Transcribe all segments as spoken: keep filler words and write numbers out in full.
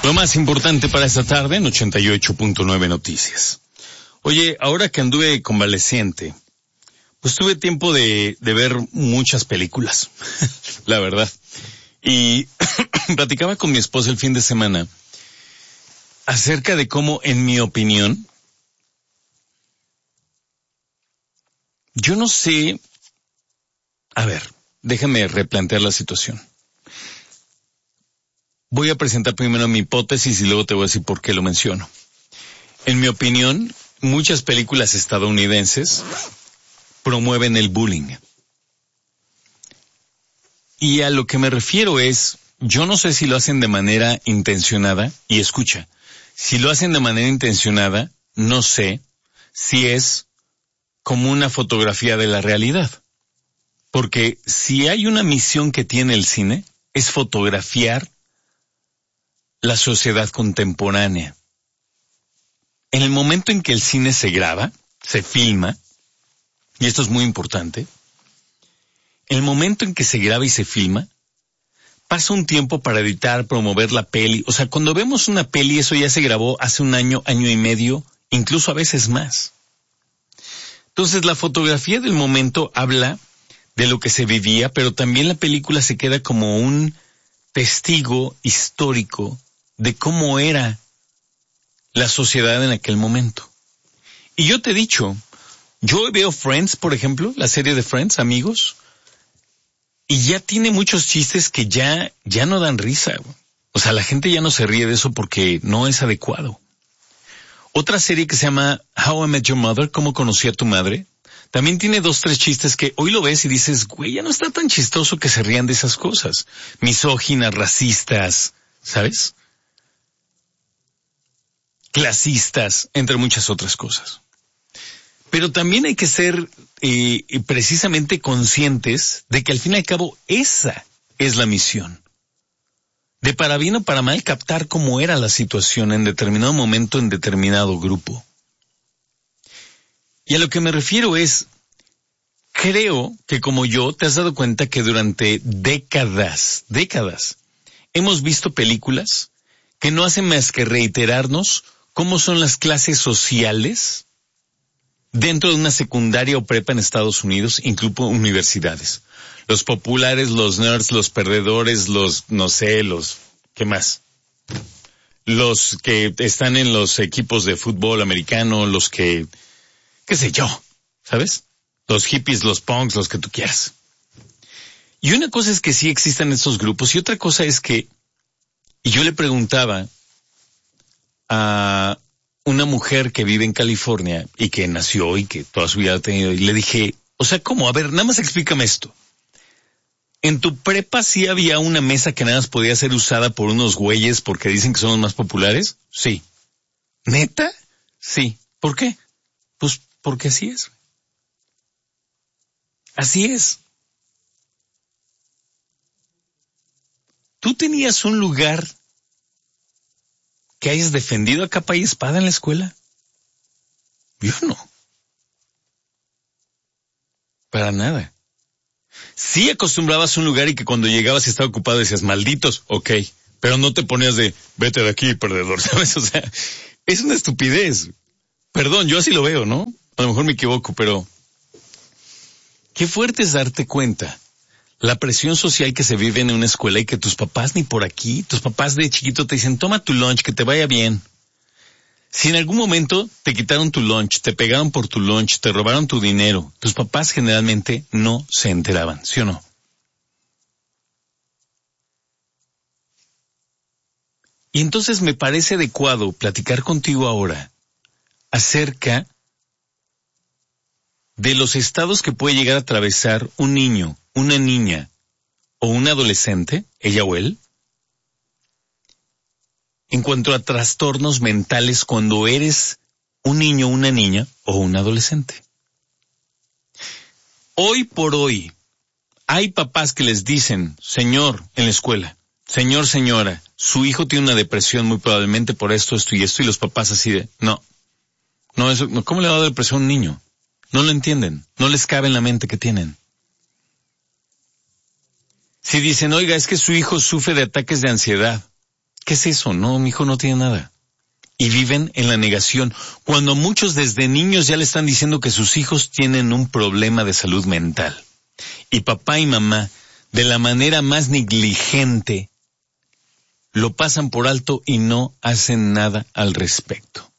Lo más importante para esta tarde en ochenta y ocho punto nueve Noticias. Oye, ahora que anduve convaleciente, pues tuve tiempo de, de ver muchas películas, la verdad. Y platicaba con mi esposa el fin de semana acerca de cómo, en mi opinión, yo no sé, a ver, déjame replantear la situación. Voy a presentar primero mi hipótesis y luego te voy a decir por qué lo menciono. En mi opinión, muchas películas estadounidenses promueven el bullying. Y a lo que me refiero es, yo no sé si lo hacen de manera intencionada, y escucha, si lo hacen de manera intencionada, no sé si es como una fotografía de la realidad. Porque si hay una misión que tiene el cine, es fotografiar la sociedad contemporánea. En el momento en que el cine se graba, se filma, y esto es muy importante, en el momento en que se graba y se filma, pasa un tiempo para editar, promover la peli. O sea, cuando vemos una peli, eso ya se grabó hace un año, año y medio, incluso a veces más. Entonces, la fotografía del momento habla de lo que se vivía, pero también la película se queda como un testigo histórico de cómo era la sociedad en aquel momento. Y yo te he dicho, yo veo Friends, por ejemplo, la serie de Friends, amigos, y ya tiene muchos chistes que ya, ya no dan risa. O sea, la gente ya no se ríe de eso porque no es adecuado. Otra serie que se llama How I Met Your Mother, ¿Cómo conocí a tu madre? También tiene dos, tres chistes que hoy lo ves y dices, güey, ya no está tan chistoso que se rían de esas cosas. Misóginas, racistas, ¿sabes? Clasistas, entre muchas otras cosas. Pero también hay que ser eh, precisamente conscientes de que al fin y al cabo esa es la misión. De para bien o para mal captar cómo era la situación en determinado momento, en determinado grupo. Y a lo que me refiero es, creo que como yo te has dado cuenta que durante décadas, décadas, hemos visto películas que no hacen más que reiterarnos cómo son las clases sociales dentro de una secundaria o prepa en Estados Unidos, incluso universidades. Los populares, los nerds, los perdedores, los, no sé, los, ¿qué más? Los que están en los equipos de fútbol americano, los que, qué sé yo, ¿sabes? Los hippies, los punks, los que tú quieras. Y una cosa es que sí existen estos grupos y otra cosa es que, y yo le preguntaba a una mujer que vive en California y que nació y que toda su vida ha tenido, y le dije, o sea, ¿cómo? A ver, nada más explícame esto. ¿En tu prepa sí había una mesa que nada más podía ser usada por unos güeyes porque dicen que son los más populares? Sí. ¿Neta? Sí. ¿Por qué? Pues porque así es. Así es. ¿Tú tenías un lugar que hayas defendido a capa y espada en la escuela? Yo no. Para nada. Sí acostumbrabas a un lugar y que cuando llegabas y estaba ocupado decías, malditos, ok, pero no te ponías de, vete de aquí, perdedor, ¿sabes? O sea, es una estupidez. Perdón, yo así lo veo, ¿no? A lo mejor me equivoco, pero qué fuerte es darte cuenta la presión social que se vive en una escuela y que tus papás ni por aquí, tus papás de chiquito te dicen, toma tu lunch, que te vaya bien. Si en algún momento te quitaron tu lunch, te pegaron por tu lunch, te robaron tu dinero, tus papás generalmente no se enteraban, ¿sí o no? Y entonces me parece adecuado platicar contigo ahora acerca de los estados que puede llegar a atravesar un niño, una niña o un adolescente, ella o él, en cuanto a trastornos mentales cuando eres un niño, una niña o un adolescente. Hoy por hoy, hay papás que les dicen, señor, en la escuela, señor, señora, su hijo tiene una depresión muy probablemente por esto, esto y esto, y los papás así de, no, no, eso, ¿cómo le va a dar depresión a un niño? No lo entienden, no les cabe en la mente que tienen. Si dicen, oiga, es que su hijo sufre de ataques de ansiedad, ¿qué es eso? No, mi hijo no tiene nada. Y viven en la negación, cuando muchos desde niños ya le están diciendo que sus hijos tienen un problema de salud mental. Y papá y mamá, de la manera más negligente, lo pasan por alto y no hacen nada al respecto.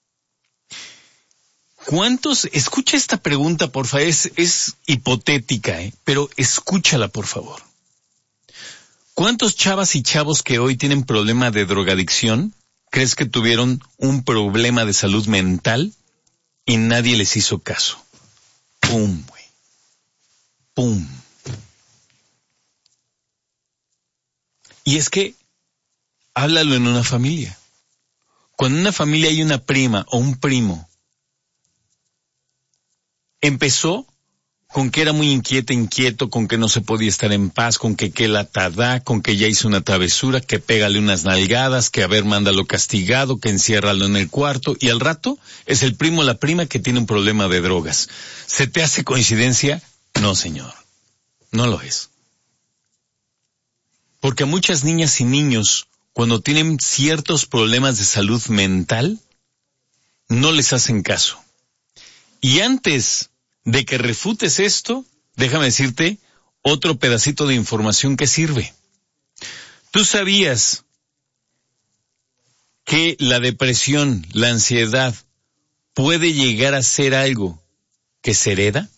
¿Cuántos? Escucha esta pregunta, por favor, es, es hipotética, ¿eh? Pero escúchala, por favor. ¿Cuántos chavas y chavos que hoy tienen problema de drogadicción crees que tuvieron un problema de salud mental y nadie les hizo caso? ¡Pum, güey! ¡Pum! Y es que, háblalo en una familia. Cuando en una familia hay una prima o un primo, empezó con que era muy inquieta, inquieto, con que no se podía estar en paz, con que qué lata da, con que ya hizo una travesura, que pégale unas nalgadas, que a ver, mándalo castigado, que enciérralo en el cuarto, y al rato es el primo o la prima que tiene un problema de drogas. ¿Se te hace coincidencia? No, señor. No lo es. Porque a muchas niñas y niños, cuando tienen ciertos problemas de salud mental, no les hacen caso. Y antes de que refutes esto, déjame decirte otro pedacito de información que sirve. ¿Tú sabías que la depresión, la ansiedad, puede llegar a ser algo que se hereda?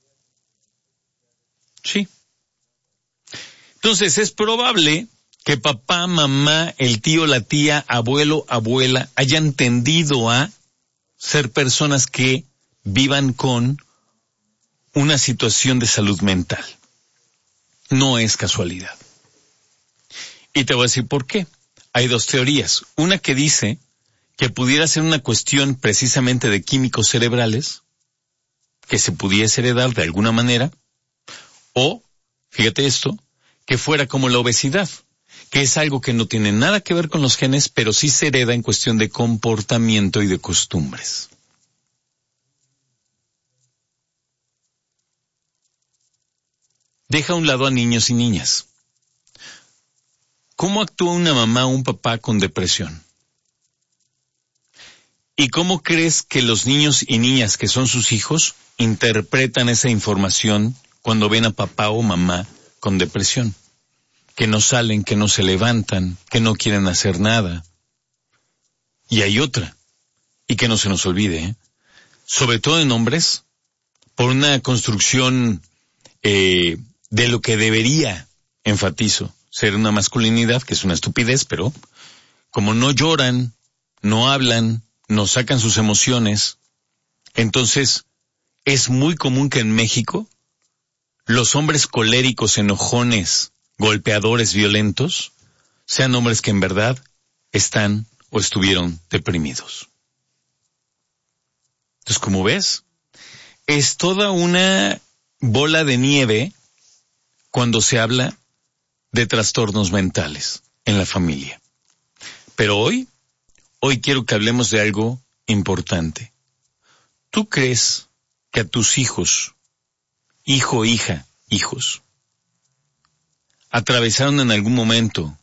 Sí. Entonces es probable que papá, mamá, el tío, la tía, abuelo, abuela hayan tendido a ser personas que vivan con una situación de salud mental. No es casualidad. Y te voy a decir por qué. Hay dos teorías. Una que dice que pudiera ser una cuestión precisamente de químicos cerebrales, que se pudiese heredar de alguna manera, o, fíjate esto, que fuera como la obesidad, que es algo que no tiene nada que ver con los genes, pero sí se hereda en cuestión de comportamiento y de costumbres. Deja a un lado a niños y niñas. ¿Cómo actúa una mamá o un papá con depresión? ¿Y cómo crees que los niños y niñas que son sus hijos interpretan esa información cuando ven a papá o mamá con depresión? Que no salen, que no se levantan, que no quieren hacer nada. Y hay otra, y que no se nos olvide, ¿eh? Sobre todo en hombres, por una construcción eh, de lo que debería, enfatizo, ser una masculinidad, que es una estupidez, pero como no lloran, no hablan, no sacan sus emociones, entonces es muy común que en México los hombres coléricos, enojones, golpeadores, violentos, sean hombres que en verdad están o estuvieron deprimidos. Entonces, como ves, es toda una bola de nieve cuando se habla de trastornos mentales en la familia. Pero hoy, hoy quiero que hablemos de algo importante. ¿Tú crees que a tus hijos, hijo, hija, hijos, atravesaron en algún momento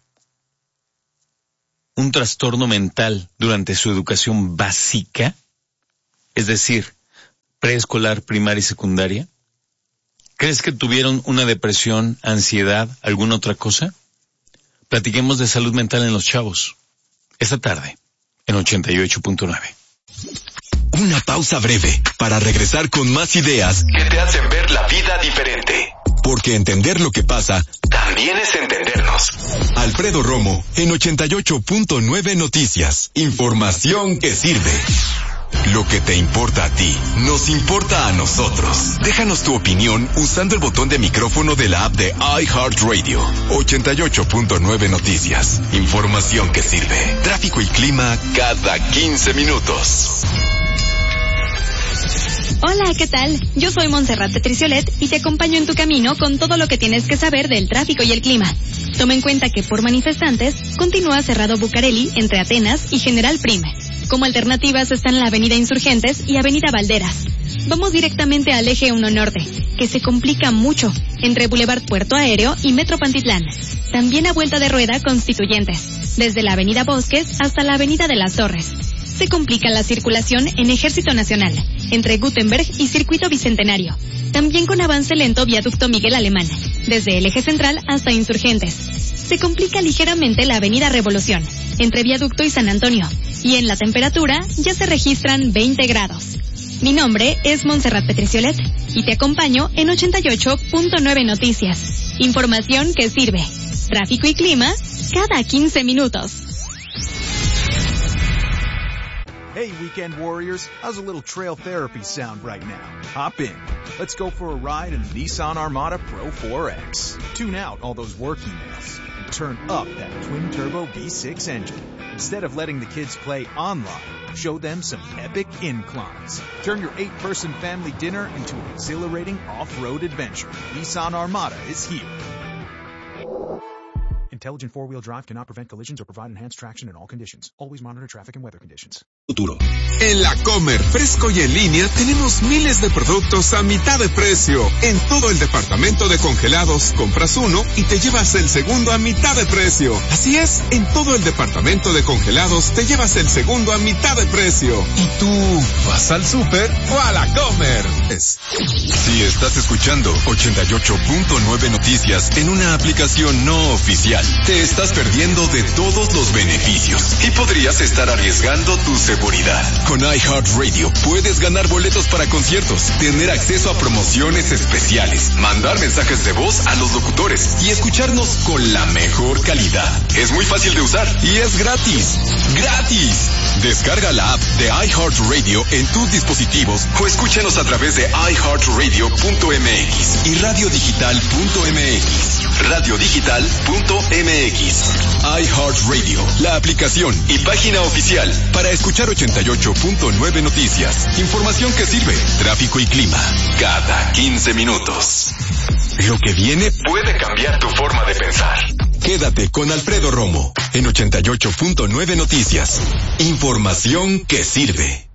un trastorno mental durante su educación básica? Es decir, preescolar, primaria y secundaria. ¿Crees que tuvieron una depresión, ansiedad, alguna otra cosa? Platiquemos de salud mental en los chavos. Esta tarde, en ochenta y ocho punto nueve. Una pausa breve para regresar con más ideas que te hacen ver la vida diferente. Porque entender lo que pasa también es entendernos. Alfredo Romo, en ochenta y ocho punto nueve Noticias. Información que sirve. Lo que te importa a ti, nos importa a nosotros. Déjanos tu opinión usando el botón de micrófono de la app de iHeartRadio. ochenta y ocho punto nueve Noticias. Información que sirve. Tráfico y clima cada quince minutos. Hola, ¿qué tal? Yo soy Montserrat Petriciolet y te acompaño en tu camino con todo lo que tienes que saber del tráfico y el clima. Toma en cuenta que por manifestantes continúa cerrado Bucareli entre Atenas y General Prim. Como alternativas están la Avenida Insurgentes y Avenida Valderas. Vamos directamente al Eje uno Norte, que que se complica mucho entre Boulevard Puerto Aéreo y Metro Pantitlán. También a vuelta de rueda Constituyentes, desde la Avenida Bosques hasta la Avenida de las Torres. Se complica la circulación en Ejército Nacional, entre Gutenberg y Circuito Bicentenario. También con avance lento Viaducto Miguel Alemán, desde el eje central hasta Insurgentes. Se complica ligeramente la Avenida Revolución, entre Viaducto y San Antonio. Y en la temperatura ya se registran veinte grados. Mi nombre es Montserrat Petriciolet y te acompaño en ochenta y ocho punto nueve Noticias. Información que sirve. Tráfico y clima cada quince minutos. Hey, weekend warriors, how's a little trail therapy sound right now? Hop in. Let's go for a ride in the Nissan Armada Pro four X. Tune out all those work emails and turn up that twin-turbo V six engine. Instead of letting the kids play online, show them some epic inclines. Turn your eight-person family dinner into an exhilarating off-road adventure. Nissan Armada is here. Intelligent four-wheel drive cannot prevent collisions or provide enhanced traction in all conditions. Always monitor traffic and weather conditions. Futuro. En la Comer, fresco y en línea, tenemos miles de productos a mitad de precio. En todo el departamento de congelados, compras uno y te llevas el segundo a mitad de precio. Así es, en todo el departamento de congelados, te llevas el segundo a mitad de precio. ¿Y tú, vas al súper o a la Comer? Es. Si estás escuchando ochenta y ocho punto nueve Noticias en una aplicación no oficial, te estás perdiendo de todos los beneficios y podrías estar arriesgando tu seguridad. Con iHeartRadio puedes ganar boletos para conciertos, tener acceso a promociones especiales, mandar mensajes de voz a los locutores y escucharnos con la mejor calidad. Es muy fácil de usar y es gratis. ¡Gratis! Descarga la app de iHeartRadio en tus dispositivos o escúchanos a través de i heart radio punto m x y radio digital punto m x. radio digital punto m x. iHeartRadio, la aplicación y página oficial para escuchar ochenta y ocho punto nueve Noticias. Información que sirve. Tráfico y clima cada quince minutos. Lo que viene puede cambiar tu forma de pensar. Quédate con Alfredo Romo en ochenta y ocho punto nueve Noticias. Información que sirve.